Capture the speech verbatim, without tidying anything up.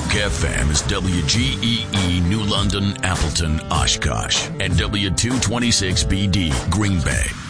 Talk F M is W G E E New London, Appleton, Oshkosh, and W two twenty-six B D Green Bay.